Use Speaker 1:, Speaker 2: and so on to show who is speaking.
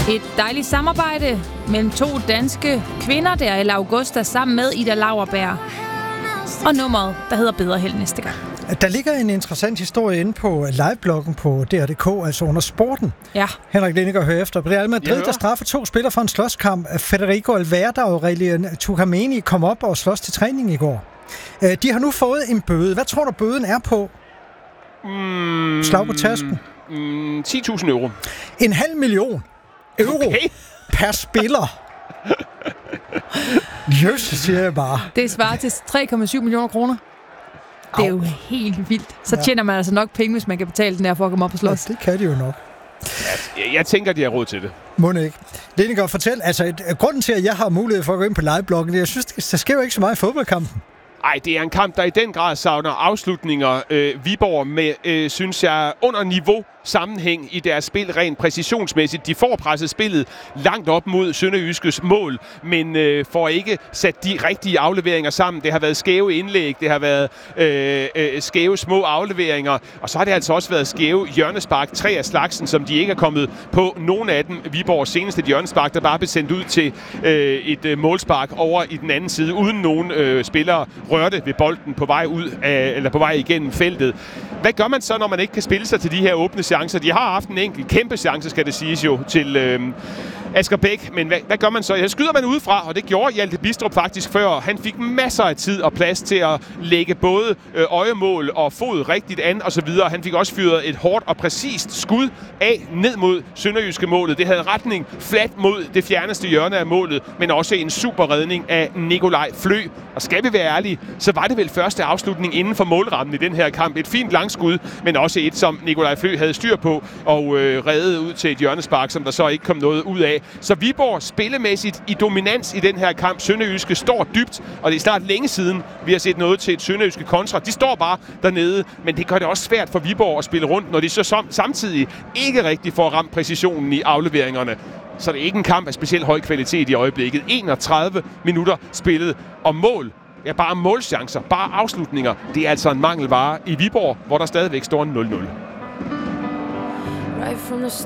Speaker 1: Et dejligt samarbejde mellem to danske kvinder, der Ella Augusta sammen med Ida Lauerberg. Og nummeret, der hedder Bedre Held næste gang.
Speaker 2: Der ligger en interessant historie inde på livebloggen på DR.dk, altså under sporten.
Speaker 1: Ja.
Speaker 2: Henrik Lindegaard hører efter. Real Madrid, der straffer 2 spillere for en slåskamp. Federico Valverde og Aurelien Tchouameni kom op og slås til træning i går. De har nu fået en bøde. Hvad tror du, bøden er på? Slag på tasken.
Speaker 3: 10.000 euro.
Speaker 2: 500.000 euro per spiller. Jøs, siger jeg bare.
Speaker 1: Det svarer til 3,7 millioner kroner. Det er jo helt vildt. Så tjener man altså nok penge, hvis man kan betale den her for at komme op og slås.
Speaker 2: Ja, det kan de jo nok.
Speaker 3: Jeg tænker, de har råd til det.
Speaker 2: Må ikke. Lindegaard, fortæl. Altså, grunden til, at jeg har mulighed for at gå ind på livebloggen, jeg synes, der sker jo ikke så meget i fodboldkampen.
Speaker 3: Ej, det er en kamp, der i den grad savner afslutninger. Viborg med, synes jeg, under niveau sammenhæng i deres spil rent præcisionsmæssigt. De får presset spillet langt op mod Sønderjyskes mål, men får ikke sat de rigtige afleveringer sammen. Det har været skæve indlæg, det har været skæve små afleveringer, og så har det altså også været skæve hjørnespark, 3 af slagsen, som de ikke er kommet på. Nogle af dem, Viborgs seneste hjørnespark, der bare blev sendt ud til et målspark over i den anden side, uden nogen spillere rørte ved bolden på vej ud af, eller på vej igennem feltet. Hvad gør man så, når man ikke kan spille sig til de her åbne chancer? De har haft en enkelt kæmpe chance, skal det siges jo, til Asger Bæk. Men hvad gør man så? Ja, skyder man udefra, og det gjorde Hjalte Bidstrup faktisk før. Han fik masser af tid og plads til at lægge både øjemål og fod rigtigt an og så videre. Han fik også fyret et hårdt og præcist skud af ned mod Sønderjyske målet. Det havde retning fladt mod det fjerneste hjørne af målet, men også en super redning af Nikolaj Flø. Og skal vi være ærlige, så var det vel første afslutning inden for målrammen i den her kamp. Et fint langskud, men også et, som Nikolaj Flø havde styr på og reddede ud til et hjørnespark, som der så ikke kom noget ud af. Så Viborg spillemæssigt i dominans i den her kamp. Sønderjyske står dybt, og det er snart længe siden, vi har set noget til et Sønderjyske kontra. De står bare dernede, men det gør det også svært for Viborg at spille rundt, når de så samtidig ikke rigtig får ramt præcisionen i afleveringerne. Så det er ikke en kamp af specielt høj kvalitet i øjeblikket. 31 minutter spillet, og mål. Ja, bare målchancer, bare afslutninger. Det er altså en mangelvare i Viborg, hvor der stadigvæk står en 0-0.
Speaker 4: Right from the